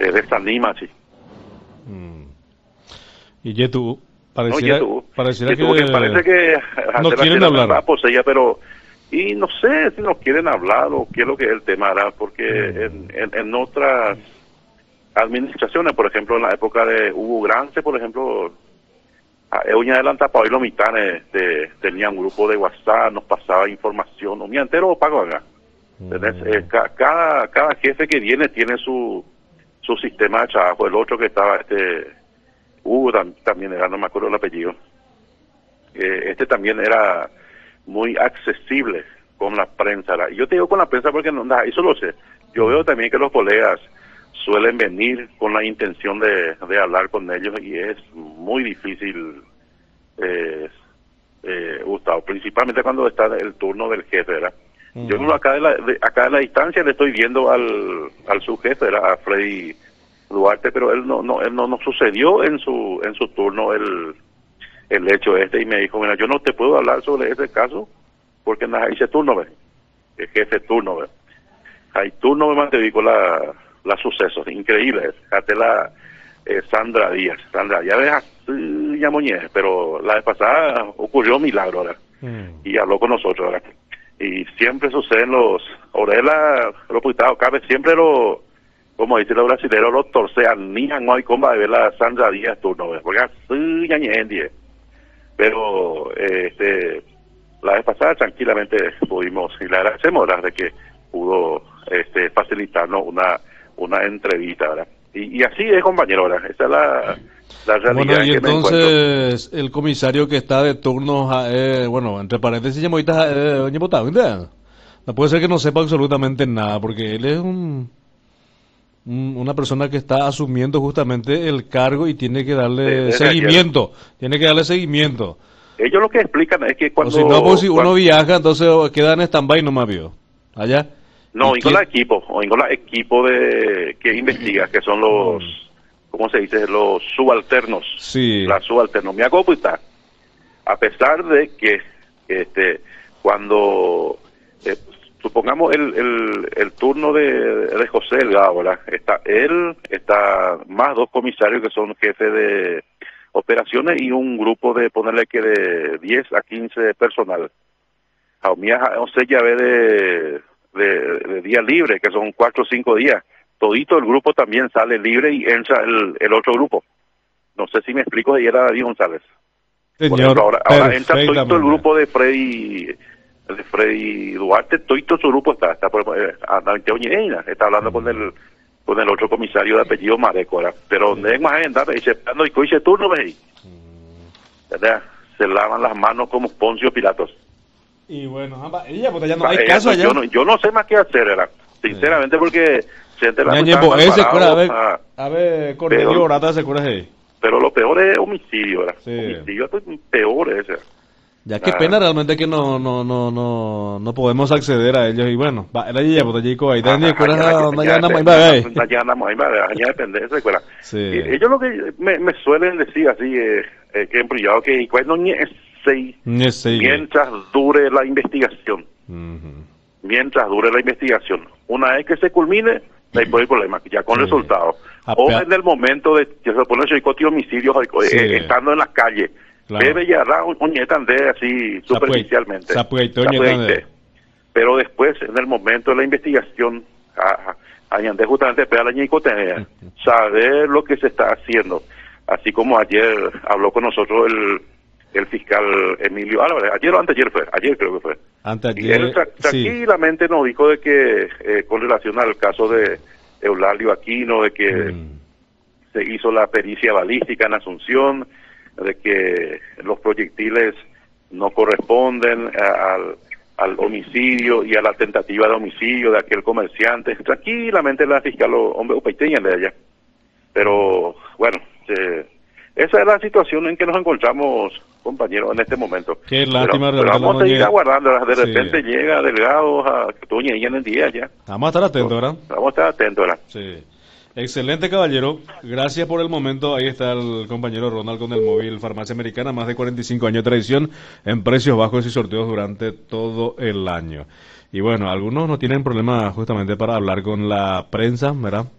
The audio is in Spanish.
desanima, sí. Y Yetu, pareciera que parece que no quieren hablar. Pero, y no sé si nos quieren hablar o qué es lo que es el tema, ¿verdad? Porque en otras administraciones, por ejemplo, en la época de Hugo Grance, por ejemplo, Euña adelanta para hoy los mitanes tenía un grupo de WhatsApp, nos pasaba información, un día entero pago acá. Cada jefe que viene tiene su sistema de trabajo. El otro que estaba, Hugo también era, no me acuerdo el apellido, también era muy accesible con la prensa. Y yo te digo con la prensa porque eso lo sé. Yo veo también que los colegas suelen venir con la intención de hablar con ellos y es muy difícil, Gustavo, principalmente cuando está el turno del jefe, ¿verdad? Yo acá de la distancia le estoy viendo al subjefe, era a Freddy Duarte, pero él no sucedió en su turno el hecho y me dijo, mira, yo no te puedo hablar sobre ese caso porque ese turno, ¿ves? El jefe turno, ¿ves? Hay turno me mantuve con las sucesos, increíbles. Fíjate Sandra Díaz ves ya moñé, pero la vez pasada ocurrió un milagro, ¿verdad? Y habló con nosotros, ¿verdad? Y siempre suceden Orela, los putados, cabe siempre como dicen los brasileños, los torcean, ni no hay comba de ver la Sandra Díaz turno, ¿verdad? Porque así ya ñe. Pero la vez pasada tranquilamente pudimos, y le agradecemos, ¿verdad?, de que pudo facilitarnos una entrevista, ¿verdad? Y así es, compañero, ¿verdad? Esa es la realidad. Bueno, y entonces el comisario que está de turno, bueno, entre paréntesis, no puede ser que no sepa absolutamente nada, porque él es una persona que está asumiendo justamente el cargo y tiene que darle seguimiento. Ellos lo que explican es que cuando... O si no, pues si uno viaja, entonces queda en stand-by nomás, vio. Allá. No, y con el equipo que investiga, que son los, ¿cómo se dice? Los subalternos. Sí. La subalternos. Me hago puta. A pesar de que, cuando, supongamos el turno de José Delgado, ¿verdad? Está más dos comisarios que son jefes de operaciones y un grupo de 10 a 15 personal. A mí, o sea, ya ve de día libre, que son 4 o 5 días. Todito el grupo también sale libre y entra el otro grupo. No sé si me explico, y era David González. Señor, ejemplo, ahora entra todito el grupo de Freddy Duarte, todito su grupo está hablando con el otro comisario de apellido Mareco, ¿verdad? Pero donde es más andar, y coice turno, ¿verdad? Se lavan las manos como Poncio Pilatos. Y bueno, ella, porque ya no hay caso allá. Yo no sé más qué hacer, ¿verdad? Sinceramente, porque Cornelio Orata se cura ahí. Pero lo peor es homicidio, ¿verdad? Sí. Homicidio es peor ese. Ya qué pena realmente que no podemos acceder a ellos. Y bueno, era ella, pues allí ahí ellos lo que me suelen decir así, que en privado, que no mientras dure la investigación. Mientras dure la investigación. Una vez que se culmine, no hay problema, ya con resultados. O en el momento de que se pone el homicidio, estando en las calles. Claro. Bebe ya así superficialmente. Pero después, en el momento de la investigación, añade justamente saber lo que se está haciendo. Así como ayer habló con nosotros el fiscal Emilio Álvarez, ayer o anteayer ayer creo que fue. Y él tranquilamente nos dijo de que con relación al caso de Eulalio Aquino, de que se hizo la pericia balística en Asunción, de que los proyectiles no corresponden al homicidio y a la tentativa de homicidio de aquel comerciante. Tranquilamente la fiscal, hombre, upaiteña de ella. Pero, bueno, esa es la situación en que nos encontramos, compañeros, en este momento. Qué lástima. Pero vamos a seguir aguardando. De repente llega Delgado a Tuña y en el día ya. Vamos a estar atentos, ¿verdad? Vamos a estar atentos, ¿verdad? Sí. Excelente, caballero. Gracias por el momento. Ahí está el compañero Ronald con el móvil Farmacia Americana. Más de 45 años de tradición en precios bajos y sorteos durante todo el año. Y bueno, algunos no tienen problema justamente para hablar con la prensa, ¿verdad?